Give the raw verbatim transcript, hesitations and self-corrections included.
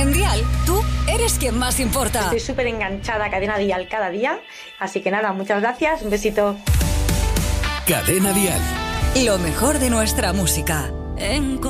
En Dial, tú eres quien más importa. Estoy súper enganchada a Cadena Dial cada día. Así que nada, muchas gracias. Un besito. Cadena Dial. Lo mejor de nuestra música. En